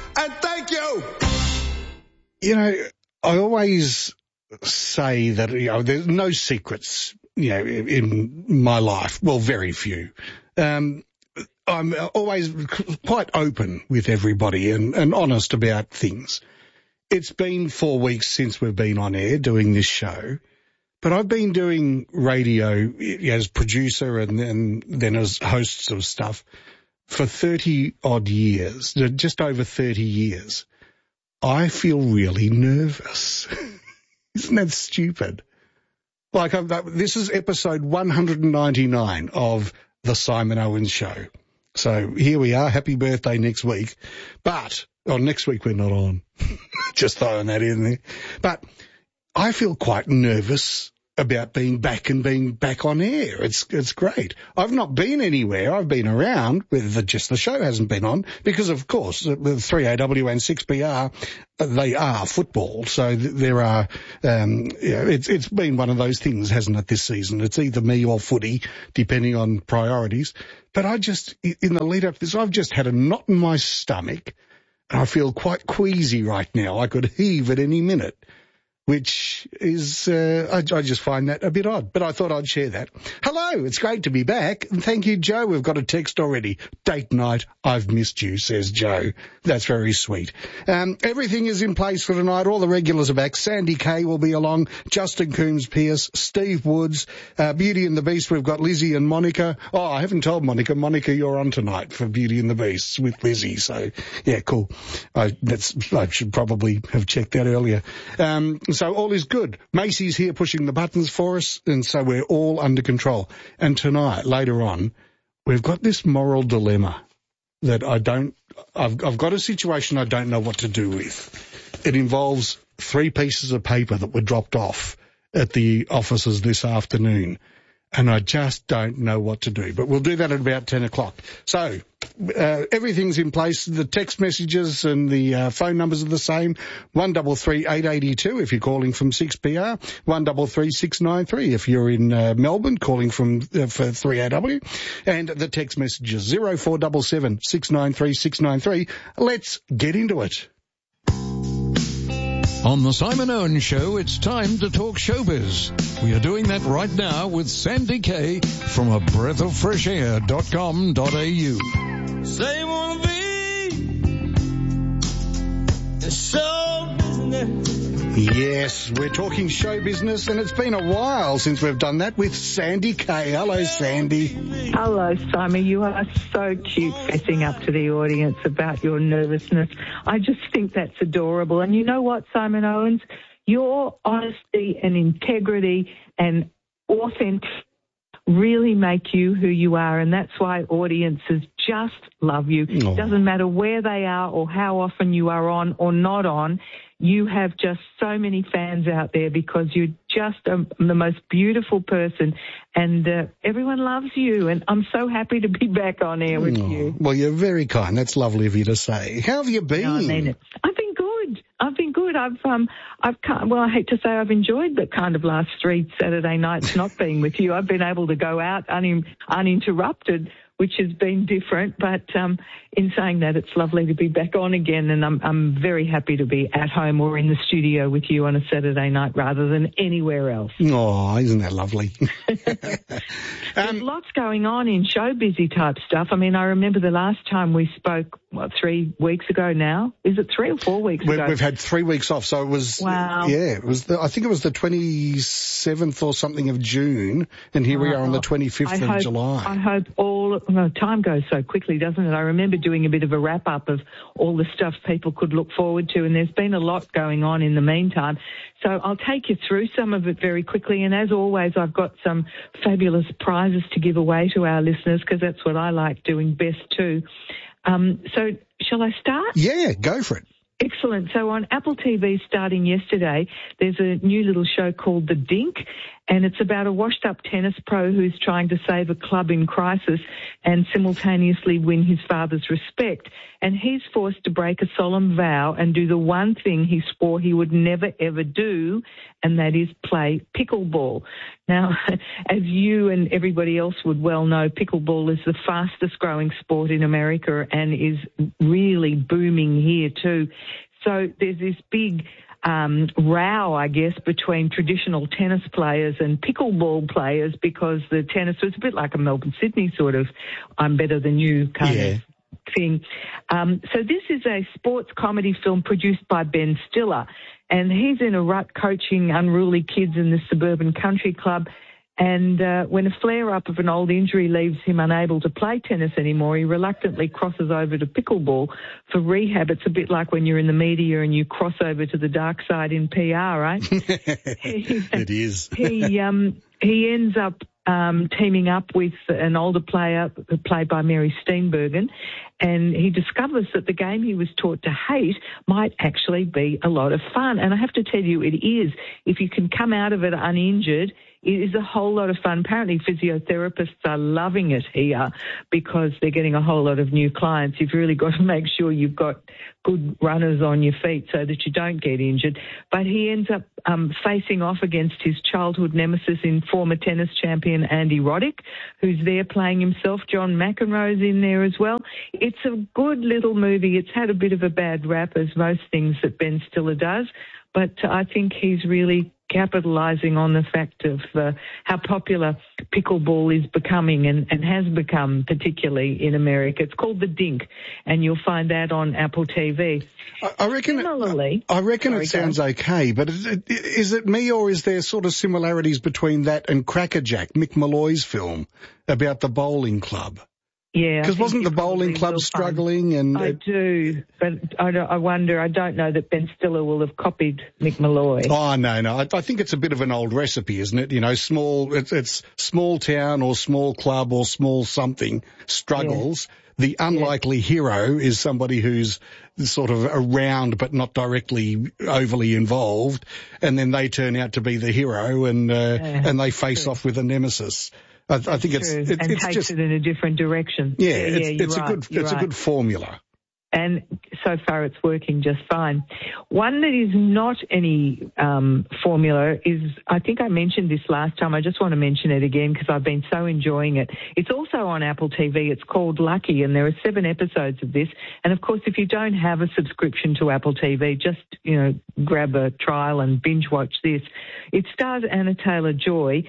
And thank you. You know, I always say that, there's no secrets, in my life. Well, very few. I'm always quite open with everybody and honest about things. It's been 4 weeks since we've been on air doing this show, but I've been doing radio as producer and then as hosts of stuff for 30-odd years, just over 30 years. I feel really nervous. Isn't that stupid? This is episode 199 of The Simon Owens Show. So here we are. Happy birthday next week. But, next week we're not on. Just throwing that in there. But I feel quite nervous about being back on air. It's great. I've not been anywhere. I've been around, just the show hasn't been on because, of course, with 3AW and 6PR, they are football. So there are, it's been one of those things, hasn't it, this season? It's either me or footy, depending on priorities. But in the lead up to this, I've just had a knot in my stomach and I feel quite queasy right now. I could heave at any minute. Which is, I just find that a bit odd, but I thought I'd share that. Hello, it's great to be back, and thank you, Joe. We've got a text already. Date night, I've missed you, says Joe. That's very sweet. Everything is in place for tonight. All the regulars are back. Sandy Kay will be along, Justin Coombs-Pierce, Steve Woods, Beauty and the Beast. We've got Lizzie and Monica. Oh, I haven't told Monica. Monica, you're on tonight for Beauty and the Beast with Lizzie, so yeah, cool. I should probably have checked that earlier. So all is good. Macy's here pushing the buttons for us, and so we're all under control. And tonight, later on, we've got this moral dilemma that I've got a situation I don't know what to do with. It involves 3 pieces of paper that were dropped off at the offices this afternoon, and I just don't know what to do. But we'll do that at about 10 o'clock. So everything's in place. The text messages and the phone numbers are the same. 133 882 if you're calling from 6PR. 133 693 if you're in Melbourne calling from for 3AW. And the text messages 0477 693 693. Let's get into it. On the Simon Owens Show, it's time to talk showbiz. We are doing that right now with Sandy Kay from a breathofFreshAir.com.au. Say you wanna be in show business. Yes, we're talking show business, and it's been a while since we've done that with Sandy Kay. Hello, Sandy. Hello, Simon. You are so cute, fessing up to the audience about your nervousness. I just think that's adorable. And you know what, Simon Owens? Your honesty and integrity and authenticity really make you who you are, and that's why audiences just love you. Oh. Doesn't matter where they are or how often you are on or not on. You have just so many fans out there because you're just the most beautiful person, and everyone loves you, and I'm so happy to be back on air with you. Well, you're very kind. That's lovely of you to say. How have you been? No, I mean it. I've been good. I hate to say I've enjoyed the kind of last 3 Saturday nights not being with you. I've been able to go out uninterrupted, which has been different. But in saying that, it's lovely to be back on again, and I'm very happy to be at home or in the studio with you on a Saturday night rather than anywhere else. Oh, isn't that lovely? There's lots going on in show busy type stuff. I mean, I remember the last time we spoke, 3 weeks ago now? Is it 3 or 4 weeks ago? We've had 3 weeks off, so it was, wow. Yeah, it was. I think it was the 27th or something of June, and here we are on the 25th of July. I hope time goes so quickly, doesn't it? I remember doing a bit of a wrap-up of all the stuff people could look forward to, and there's been a lot going on in the meantime. So I'll take you through some of it very quickly, and as always, I've got some fabulous prizes to give away to our listeners, because that's what I like doing best too. So shall I start? Yeah, go for it. Excellent. So on Apple TV starting yesterday, there's a new little show called The Dink, and it's about a washed-up tennis pro who's trying to save a club in crisis and simultaneously win his father's respect. And he's forced to break a solemn vow and do the one thing he swore he would never, ever do, and that is play pickleball. Now, as you and everybody else would well know, pickleball is the fastest-growing sport in America and is really booming here too. So there's this big row, I guess, between traditional tennis players and pickleball players because the tennis was a bit like a Melbourne-Sydney sort of I'm better than you kind of thing. So this is a sports comedy film produced by Ben Stiller, and he's in a rut coaching unruly kids in this suburban country club. And when a flare-up of an old injury leaves him unable to play tennis anymore, he reluctantly crosses over to pickleball for rehab. It's a bit like when you're in the media and you cross over to the dark side in PR, right? It is. He ends up teaming up with an older player played by Mary Steenburgen, and he discovers that the game he was taught to hate might actually be a lot of fun. And I have to tell you, it is. If you can come out of it uninjured, it is a whole lot of fun. Apparently physiotherapists are loving it here because they're getting a whole lot of new clients. You've really got to make sure you've got good runners on your feet so that you don't get injured. But he ends up facing off against his childhood nemesis in former tennis champion Andy Roddick, who's there playing himself. John McEnroe's in there as well. It's a good little movie. It's had a bit of a bad rap, as most things that Ben Stiller does, but I think he's really capitalising on the fact of how popular pickleball is becoming and has become, particularly in America. It's called The Dink, and you'll find that on Apple TV. I reckon it sounds okay, but is it me or is there sort of similarities between that and Crackerjack, Mick Malloy's film about the bowling club? Yeah, because wasn't the bowling club struggling? And I do, but I wonder. I don't know that Ben Stiller will have copied Mick Malloy. Oh no! I think it's a bit of an old recipe, isn't it? You know, it's small town or small club or small something struggles. Yeah. The unlikely hero is somebody who's sort of around but not directly overly involved, and then they turn out to be the hero, and they face off with a nemesis. I think it's takes just, it in a different direction. Yeah, it's a good formula. And so far it's working just fine. One that is not any formula is, I think I mentioned this last time, I just want to mention it again because I've been so enjoying it. It's also on Apple TV. It's called Lucky, and there are 7 episodes of this. And, of course, if you don't have a subscription to Apple TV, just, grab a trial and binge watch this. It stars Anna Taylor-Joy.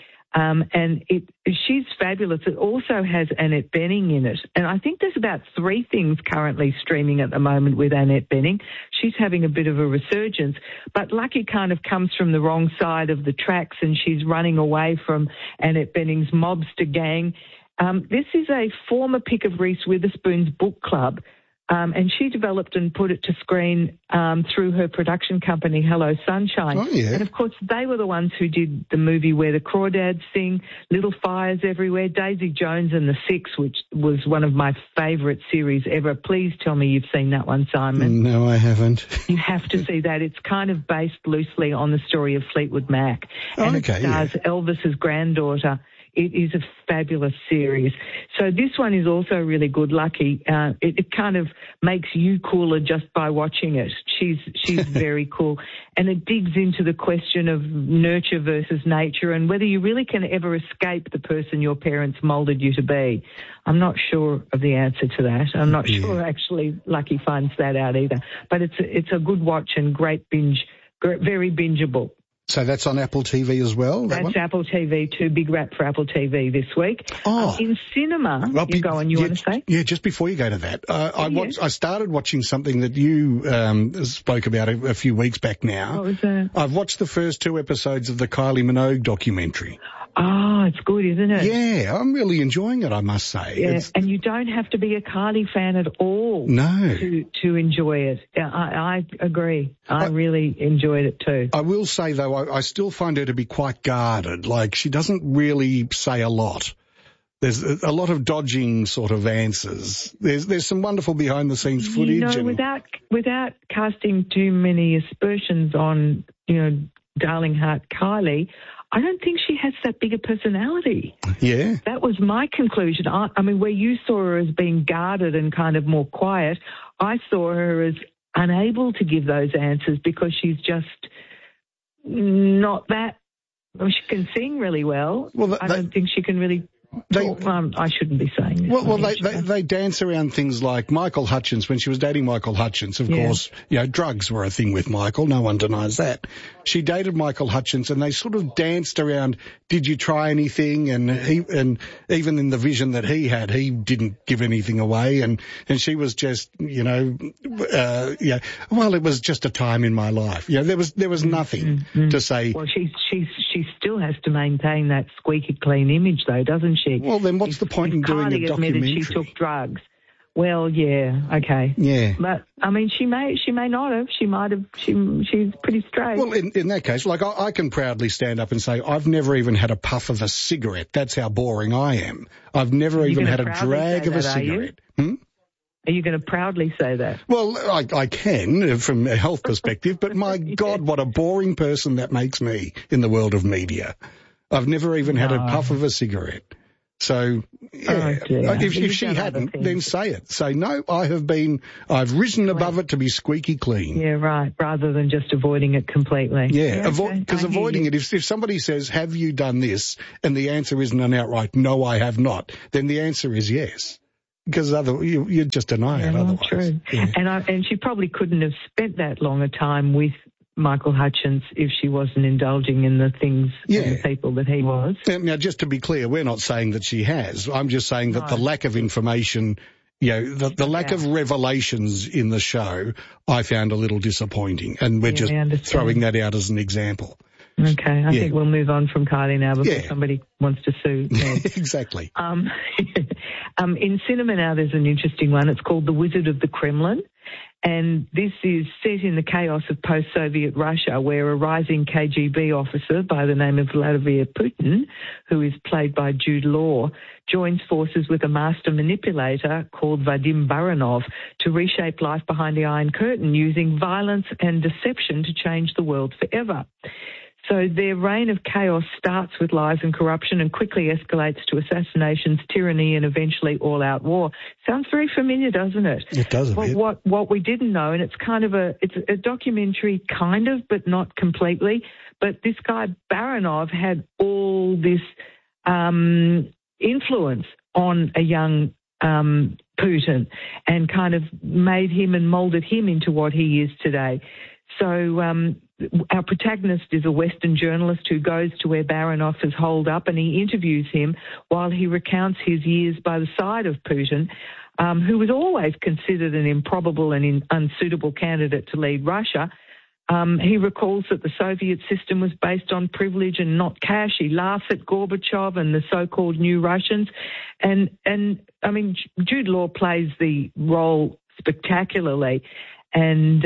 And she's fabulous. It also has Annette Bening in it. And I think there's about 3 things currently streaming at the moment with Annette Bening. She's having a bit of a resurgence. But Lucky kind of comes from the wrong side of the tracks, and she's running away from Annette Bening's mobster gang. This is a former pick of Reese Witherspoon's book club. And she developed and put it to screen through her production company, Hello Sunshine. Oh, yeah. And, of course, they were the ones who did the movie Where the Crawdads Sing, Little Fires Everywhere, Daisy Jones and the Six, which was one of my favourite series ever. Please tell me you've seen that one, Simon. No, I haven't. You have to see that. It's kind of based loosely on the story of Fleetwood Mac. And it stars Elvis's granddaughter. It is a fabulous series. So this one is also really good, Lucky. It kind of makes you cooler just by watching it. She's very cool. And it digs into the question of nurture versus nature and whether you really can ever escape the person your parents moulded you to be. I'm not sure of the answer to that. I'm not sure actually Lucky finds that out either. But it's a good watch and great binge, very bingeable. So that's on Apple TV as well? That's Apple TV too. Big rap for Apple TV this week. Oh. In cinema, you want to say? Yeah, just before you go to that, I started watching something that you spoke about a few weeks back now. What was that? I've watched the first 2 episodes of the Kylie Minogue documentary. Oh, it's good, isn't it? Yeah, I'm really enjoying it, I must say. Yeah, and you don't have to be a Kylie fan at all to enjoy it. I agree. I really enjoyed it too. I will say, though, I still find her to be quite guarded. Like, she doesn't really say a lot. There's a lot of dodging sort of answers. There's some wonderful behind-the-scenes footage. Without casting too many aspersions on, darling heart Kylie, I don't think she has that big a personality. Yeah. That was my conclusion. I mean, where you saw her as being guarded and kind of more quiet, I saw her as unable to give those answers because she's just not that. Well, she can sing really well. I don't think she can really. I shouldn't be saying this. Well, they dance around things like Michael Hutchence. When she was dating Michael Hutchence, of course, drugs were a thing with Michael. No one denies that. She dated Michael Hutchence, and they sort of danced around, did you try anything? And even in the vision that he had, he didn't give anything away. And she was just, well, it was just a time in my life. There was nothing to say. Well, she still has to maintain that squeaky clean image, though, doesn't she? Well, then what's the point in doing a documentary? Admitted she took drugs. Well, yeah, okay. Yeah. But, I mean, she may not have. She might have. She's pretty straight. Well, in that case, like, I can proudly stand up and say, I've never even had a puff of a cigarette. That's how boring I am. I've never even had a drag of a cigarette. Are you going to proudly say that? Well, I can from a health perspective, but my God, what a boring person that makes me in the world of media. I've never even had a puff of a cigarette. So, yeah, if she hadn't, then say it. Say, no, I've risen above it to be squeaky clean. Yeah, right, rather than just avoiding it completely. Yeah, because avoiding it, if somebody says, have you done this, and the answer isn't an outright, no, I have not, then the answer is yes. Because you just deny it otherwise. True. Yeah. And she probably couldn't have spent that long a time with Michael Hutchence if she wasn't indulging in the things and the people that he was. Now, just to be clear, we're not saying that she has. I'm just saying that the lack of information, the lack of revelations in the show, I found a little disappointing. And we're just throwing that out as an example. Okay, I think we'll move on from Kylie now before somebody wants to sue. Exactly. In cinema now there's an interesting one. It's called The Wizard of the Kremlin. And this is set in the chaos of post-Soviet Russia, where a rising KGB officer by the name of Vladimir Putin, who is played by Jude Law, joins forces with a master manipulator called Vadim Baranov to reshape life behind the Iron Curtain using violence and deception to change the world forever. So their reign of chaos starts with lies and corruption and quickly escalates to assassinations, tyranny, and eventually all-out war. Sounds very familiar, doesn't it? It does a bit. What we didn't know, and it's a documentary, kind of, but not completely. But this guy Baranov had all this influence on a young Putin, and kind of made him and moulded him into what he is today. So our protagonist is a Western journalist who goes to where Baranov is holed up, and he interviews him while he recounts his years by the side of Putin, who was always considered an improbable and unsuitable candidate to lead Russia. He recalls that the Soviet system was based on privilege and not cash. He laughs at Gorbachev and the so-called New Russians. And I mean, Jude Law plays the role spectacularly. And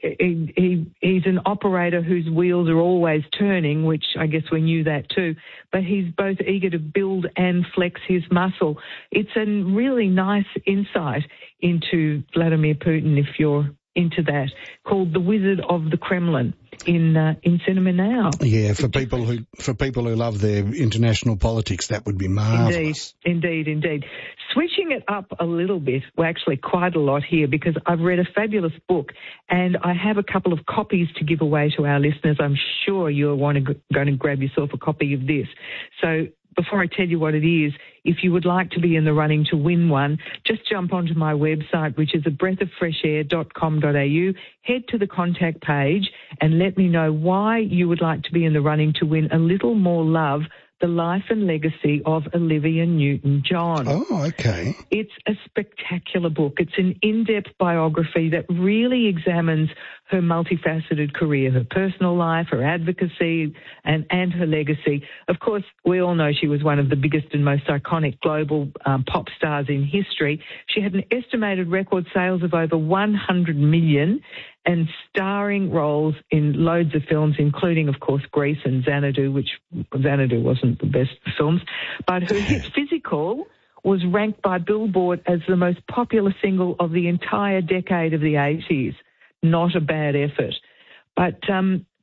he's an operator whose wheels are always turning, which I guess we knew that too. But he's both eager to build and flex his muscle. It's a really nice insight into Vladimir Putin, if you're into that, called The Wizard of the Kremlin in cinema now. Yeah, for people who love their international politics, that would be marvellous. Indeed. Switching it up a little bit, well, actually quite a lot here, because I've read a fabulous book and I have a couple of copies to give away to our listeners. I'm sure you're going to grab yourself a copy of this. So before I tell you what it is, if you would like to be in the running to win one, just jump onto my website, which is abreathoffreshair.com.au, head to the contact page and let me know why you would like to be in the running to win A Little More Love, The Life and Legacy of Olivia Newton-John. Oh, okay. It's a spectacular book. It's an in-depth biography that really examines her multifaceted career, her personal life, her advocacy, and her legacy. Of course, we all know she was one of the biggest and most iconic global pop stars in history. She had an estimated record sales of over 100 million and starring roles in loads of films, including, of course, Grease and Xanadu, which Xanadu wasn't the best films. But her hit Physical was ranked by Billboard as the most popular single of the entire decade of the 80s. Not a bad effort. But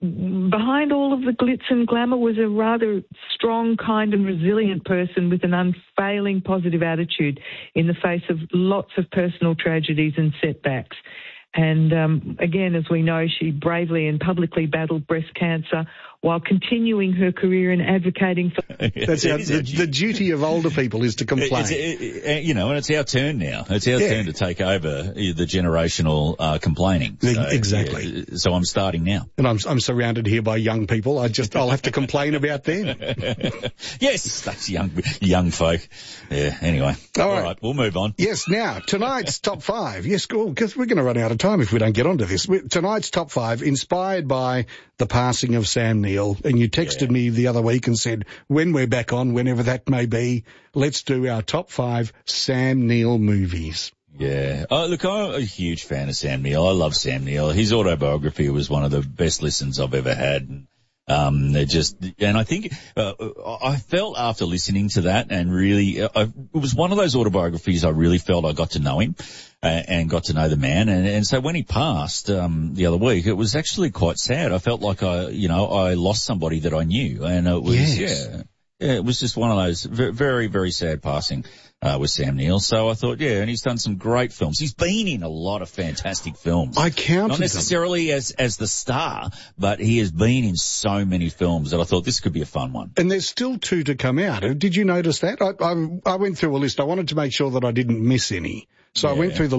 behind all of the glitz and glamour was a rather strong, kind and resilient person with an unfailing positive attitude in the face of lots of personal tragedies and setbacks. And again, as we know, she bravely and publicly battled breast cancer while continuing her career in advocating for... That's the duty of older people is to complain. And it's our turn now. It's our turn to take over the generational complaining. So, exactly. So I'm starting now. And I'm surrounded here by young people. I'll have to complain about them. Yes, that's young folk. Yeah, anyway. All right, we'll move on. Yes, now, tonight's top 5. Yes, because we're going to run out of time if we don't get onto this. Tonight's top 5, inspired by the passing of Sam Neill. And you texted me the other week and said, when we're back on, whenever that may be, let's do our top 5 Sam Neill movies. Yeah. Oh, look, I'm a huge fan of Sam Neill. I love Sam Neill. His autobiography was one of the best listens I've ever had. And I think, I felt after listening to that and really, it was one of those autobiographies I really felt I got to know him and got to know the man. And so when he passed, the other week, it was actually quite sad. I felt like I lost somebody that I knew, and it was, it was just one of those very, very sad passing. With Sam Neill. So I thought, and he's done some great films. He's been in a lot of fantastic films. I counted Not necessarily as the star, but he has been in so many films that I thought this could be a fun one. And there's still 2 to come out. Did you notice that? I went through a list. I wanted to make sure that I didn't miss any. So I went through the